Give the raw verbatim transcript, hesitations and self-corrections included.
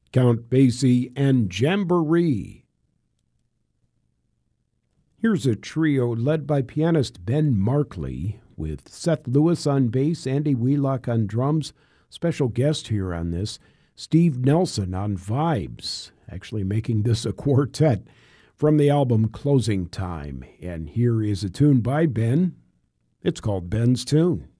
Count Basie and Jamboree. Here's a trio led by pianist Ben Markley, with Seth Lewis on bass, Andy Wheelock on drums. Special guest here on this, Steve Nelson on vibes, actually making this a quartet, from the album Closing Time. And here is a tune by Ben. It's called Ben's Tune.